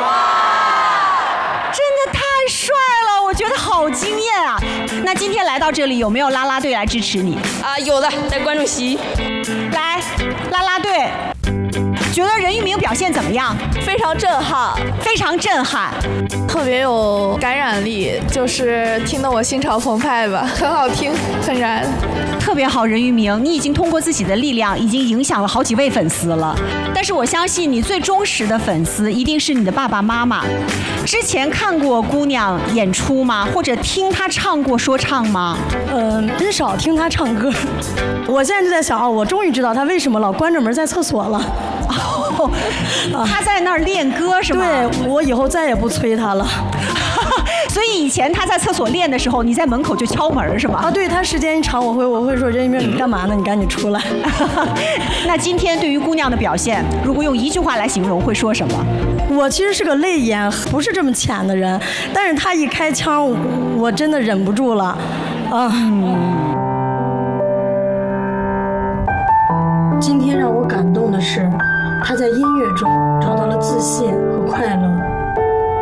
真的太帅了，我觉得好惊艳啊！那今天来到这里，有没有啦啦队来支持你？ 有的，在观众席。 来，啦啦队，觉得任玉明表现怎么样？ 非常震撼， 非常震撼， 特别有感染力，就是听得我心潮澎湃吧，很好听，很燃。 特别好，任玉明，你已经通过自己的力量，已经影响了好几位粉丝了。但是我相信你最忠实的粉丝一定是你的爸爸妈妈。之前看过姑娘演出吗？或者听她唱过说唱吗？ 很少听她唱歌。我现在就在想我终于知道她为什么老关着门在厕所了。 她在那儿练歌是吗？ 对，我以后再也不催她了。 所以以前她在厕所练的时候，你在门口就敲门是吗？ 对，她时间一长，我会说任玉明你干嘛呢？你赶紧出来。 那今天对于姑娘的表现，如果用一句话来形容，会说什么？ 我其实是个泪眼不是这么浅的人，但是她一开腔，我真的忍不住了。今天让我感动的是，她在音乐中找到了自信和快乐。